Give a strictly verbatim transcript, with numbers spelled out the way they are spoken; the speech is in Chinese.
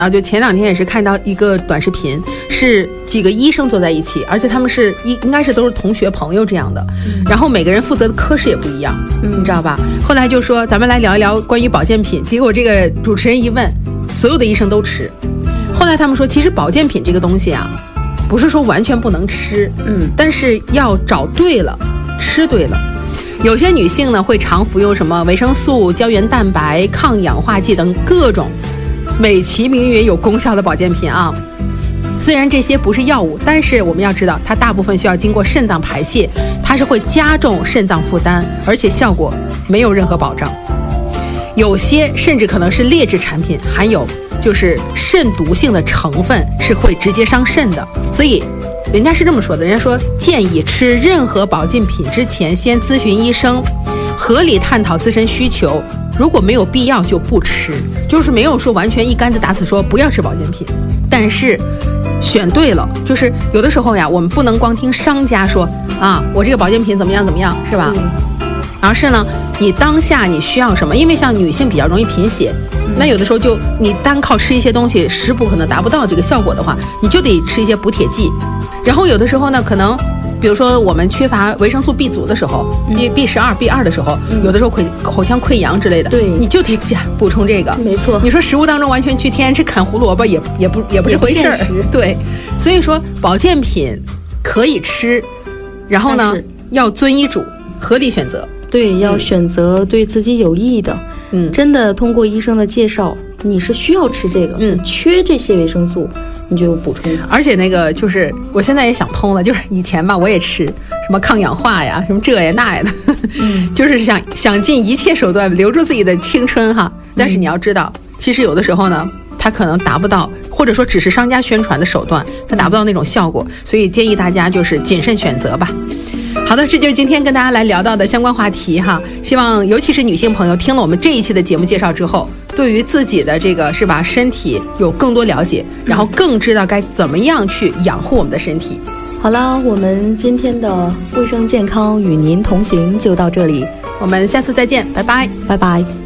啊，就前两天也是看到一个短视频，是几个医生坐在一起，而且他们是应应该是都是同学朋友这样的，嗯、然后每个人负责的科室也不一样，嗯、你知道吧？后来就说咱们来聊一聊关于保健品，结果这个主持人一问，所有的医生都吃。后来他们说，其实保健品这个东西啊，不是说完全不能吃，嗯，但是要找对了，吃对了。有些女性呢会常服用什么维生素、胶原蛋白、抗氧化剂等各种美其名曰有功效的保健品啊。虽然这些不是药物，但是我们要知道，它大部分需要经过肾脏排泄，它是会加重肾脏负担，而且效果没有任何保障。有些甚至可能是劣质产品，含有就是肾毒性的成分，是会直接伤肾的。所以人家是这么说的，人家说建议吃任何保健品之前先咨询医生，合理探讨自身需求，如果没有必要就不吃，就是没有说完全一竿子打死说不要吃保健品，但是选对了。就是有的时候呀，我们不能光听商家说啊，我这个保健品怎么样怎么样，是吧？嗯、而是呢，你当下你需要什么？因为像女性比较容易贫血，嗯、那有的时候就你单靠吃一些东西，食补可能达不到这个效果的话，你就得吃一些补铁剂。然后有的时候呢，可能比如说我们缺乏维生素 B 族的时候，嗯、B B 十二 B 二的时候，嗯、有的时候口口腔溃疡之类的，对，你就得补充这个。没错，你说食物当中完全去天然吃啃胡萝卜也也不也不是回事儿。对，所以说保健品可以吃，然后呢要遵医嘱，合理选择。 对，要选择对自己有益的。嗯，真的通过医生的介绍，你是需要吃这个，嗯，缺这些维生素，你就补充它。 而且那个就是，我现在也想通了，就是以前吧，我也吃什么抗氧化呀，什么这呀那呀的，嗯，就是想想尽一切手段留住自己的青春哈。但是你要知道，嗯、其实有的时候呢，它可能达不到，或者说只是商家宣传的手段，它达不到那种效果，所以建议大家就是谨慎选择吧。好的，这就是今天跟大家来聊到的相关话题哈。希望尤其是女性朋友听了我们这一期的节目介绍之后，对于自己的这个是吧身体有更多了解，然后更知道该怎么样去养护我们的身体。 好了，我们今天的卫生健康与您同行就到这里， 我们下次再见，拜拜， 拜拜。